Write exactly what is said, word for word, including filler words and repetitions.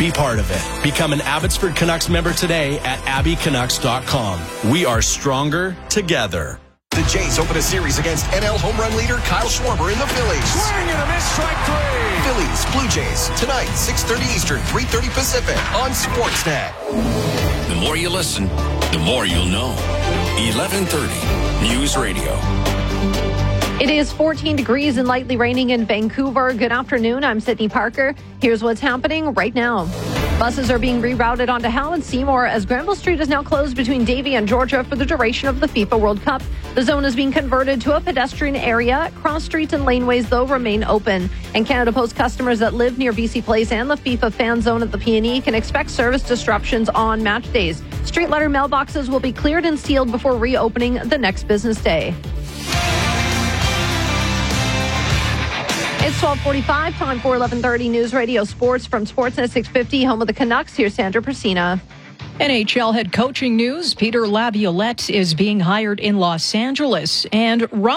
Be part of it. Become an Abbotsford Canucks member today at abby canucks dot com. We are stronger together. The Jays open a series against N L home run leader Kyle Schwarber in the Phillies. Swing and a miss, strike three. Phillies, Blue Jays, tonight, six thirty Eastern, three thirty Pacific on Sportsnet. The more you listen, the more you'll know. eleven thirty News Radio. It is fourteen degrees and lightly raining in Vancouver. Good afternoon. I'm Sydney Parker. Here's what's happening right now. Buses are being rerouted onto Howe and Seymour as Granville Street is now closed between Davie and Georgia for the duration of the FIFA World Cup. The zone is being converted to a pedestrian area. Cross streets and laneways, though, remain open. And Canada Post customers that live near B C Place and the FIFA fan zone at the P and E can expect service disruptions on match days. Street letter mailboxes will be cleared and sealed before reopening the next business day. It's twelve forty-five, time for eleven thirty News Radio Sports from Sportsnet six fifty, home of the Canucks. Here's Sandra Persina. N H L head coaching news. Peter Laviolette is being hired in Los Angeles. And